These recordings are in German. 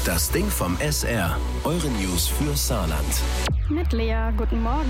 Das Ding vom SR. Eure News für Saarland. Mit Lea, guten Morgen.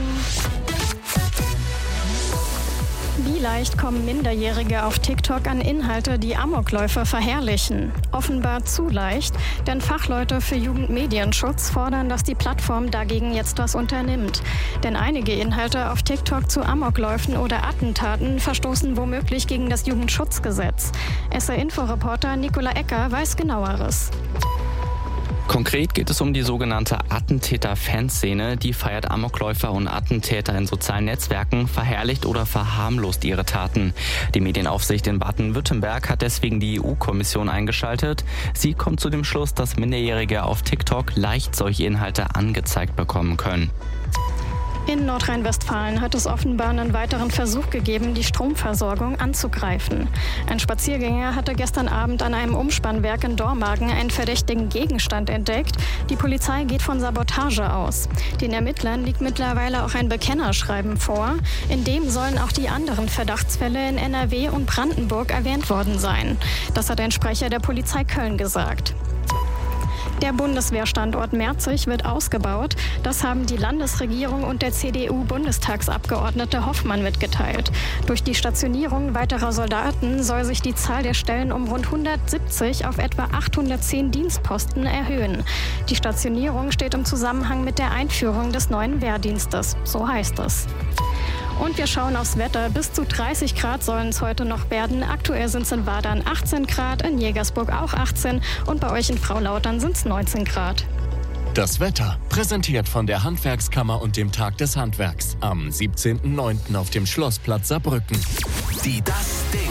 Wie leicht kommen Minderjährige auf TikTok an Inhalte, die Amokläufer verherrlichen? Offenbar zu leicht, denn Fachleute für Jugendmedienschutz fordern, dass die Plattform dagegen jetzt was unternimmt. Denn einige Inhalte auf TikTok zu Amokläufen oder Attentaten verstoßen womöglich gegen das Jugendschutzgesetz. SR-Info-Reporter Nicola Ecker weiß Genaueres. Konkret geht es um die sogenannte Attentäter-Fanszene, die feiert Amokläufer und Attentäter in sozialen Netzwerken, verherrlicht oder verharmlost ihre Taten. Die Medienaufsicht in Baden-Württemberg hat deswegen die EU-Kommission eingeschaltet. Sie kommt zu dem Schluss, dass Minderjährige auf TikTok leicht solche Inhalte angezeigt bekommen können. In Nordrhein-Westfalen hat es offenbar einen weiteren Versuch gegeben, die Stromversorgung anzugreifen. Ein Spaziergänger hatte gestern Abend an einem Umspannwerk in Dormagen einen verdächtigen Gegenstand entdeckt. Die Polizei geht von Sabotage aus. Den Ermittlern liegt mittlerweile auch ein Bekennerschreiben vor. In dem sollen auch die anderen Verdachtsfälle in NRW und Brandenburg erwähnt worden sein. Das hat ein Sprecher der Polizei Köln gesagt. Der Bundeswehrstandort Merzig wird ausgebaut. Das haben die Landesregierung und der CDU-Bundestagsabgeordnete Hoffmann mitgeteilt. Durch die Stationierung weiterer Soldaten soll sich die Zahl der Stellen um rund 170 auf etwa 810 Dienstposten erhöhen. Die Stationierung steht im Zusammenhang mit der Einführung des neuen Wehrdienstes, so heißt es. Und wir schauen aufs Wetter. Bis zu 30 Grad sollen es heute noch werden. Aktuell sind es in Wadern 18 Grad, in Jägersburg auch 18 und bei euch in Fraulautern sind es 19 Grad. Das Wetter, präsentiert von der Handwerkskammer und dem Tag des Handwerks. Am 17.09. auf dem Schlossplatz Saarbrücken. Die Das Ding.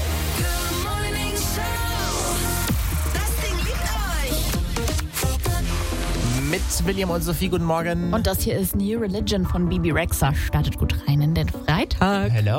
Mit William und Sophie, guten Morgen. Und das hier ist New Religion von Bibi Rexha. Startet gut rein in den Freitag. Hello.